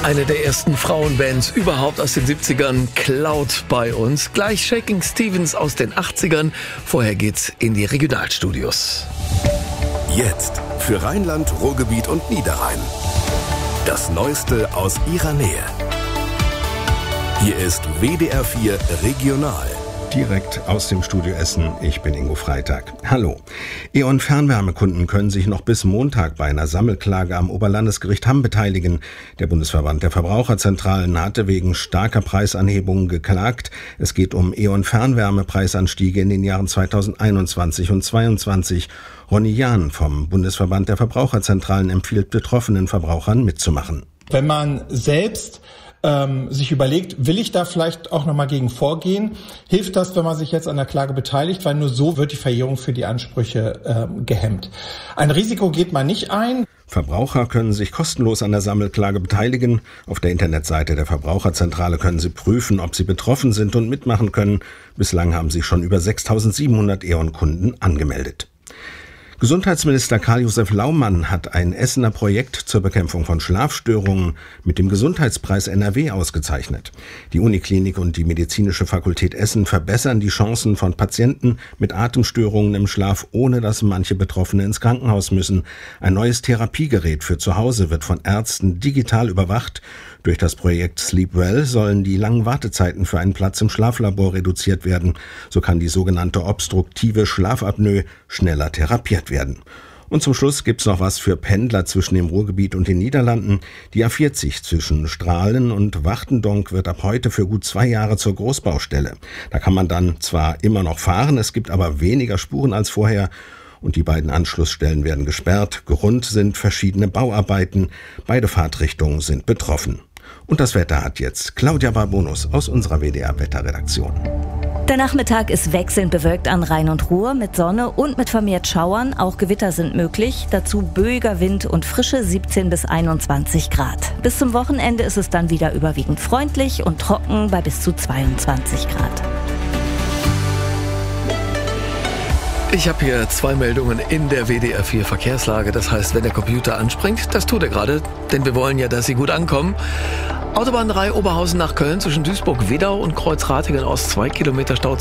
Eine der ersten Frauenbands überhaupt aus den 70ern, Cloud bei uns. Gleich Shaking Stevens aus den 80ern. Vorher geht's in die Regionalstudios. Jetzt für Rheinland, Ruhrgebiet und Niederrhein. Das Neueste aus ihrer Nähe. Hier ist WDR 4 Regional. Direkt aus dem Studio Essen, ich bin Ingo Freitag. Hallo. E.ON Fernwärmekunden können sich noch bis Montag bei einer Sammelklage am Oberlandesgericht Hamm beteiligen. Der Bundesverband der Verbraucherzentralen hatte wegen starker Preisanhebungen geklagt. Es geht um E.ON Fernwärmepreisanstiege in den Jahren 2021 und 2022. Ronny Jahn vom Bundesverband der Verbraucherzentralen empfiehlt betroffenen Verbrauchern mitzumachen. Wenn man selbst sich überlegt, will ich da vielleicht auch nochmal gegen vorgehen, hilft das, wenn man sich jetzt an der Klage beteiligt, weil nur so wird die Verjährung für die Ansprüche gehemmt. Ein Risiko geht man nicht ein. Verbraucher können sich kostenlos an der Sammelklage beteiligen. Auf der Internetseite der Verbraucherzentrale können sie prüfen, ob sie betroffen sind und mitmachen können. Bislang haben sich schon über 6.700 E.ON-Kunden angemeldet. Gesundheitsminister Karl-Josef Laumann hat ein Essener Projekt zur Bekämpfung von Schlafstörungen mit dem Gesundheitspreis NRW ausgezeichnet. Die Uniklinik und die Medizinische Fakultät Essen verbessern die Chancen von Patienten mit Atemstörungen im Schlaf, ohne dass manche Betroffene ins Krankenhaus müssen. Ein neues Therapiegerät für zu Hause wird von Ärzten digital überwacht. Durch das Projekt Sleepwell sollen die langen Wartezeiten für einen Platz im Schlaflabor reduziert werden. So kann die sogenannte obstruktive Schlafapnoe schneller therapiert werden. Und zum Schluss gibt's noch was für Pendler zwischen dem Ruhrgebiet und den Niederlanden. Die A40 zwischen Strahlen und Wachtendonk wird ab heute für gut 2 Jahre zur Großbaustelle. Da kann man dann zwar immer noch fahren, es gibt aber weniger Spuren als vorher. Und die beiden Anschlussstellen werden gesperrt. Grund sind verschiedene Bauarbeiten. Beide Fahrtrichtungen sind betroffen. Und das Wetter hat jetzt Claudia Barbonus aus unserer WDR-Wetterredaktion. Der Nachmittag ist wechselnd bewölkt an Rhein und Ruhr mit Sonne und mit vermehrt Schauern. Auch Gewitter sind möglich. Dazu böiger Wind und frische 17 bis 21 Grad. Bis zum Wochenende ist es dann wieder überwiegend freundlich und trocken bei bis zu 22 Grad. Ich habe hier 2 Meldungen in der WDR 4 Verkehrslage. Das heißt, wenn der Computer anspringt, das tut er gerade, denn wir wollen ja, dass Sie gut ankommen. Autobahn 3 Oberhausen nach Köln zwischen Duisburg-Wedau und Kreuzratingen aus 2 Kilometer Stau.